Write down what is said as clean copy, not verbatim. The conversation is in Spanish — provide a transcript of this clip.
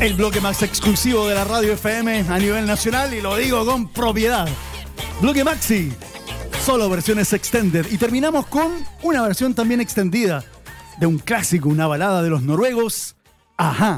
El bloque más exclusivo de la radio FM a nivel nacional, y lo digo con propiedad. Bloque Maxi, solo versiones extended. Y terminamos con una versión también extendida de un clásico, una balada de los noruegos, Ajá.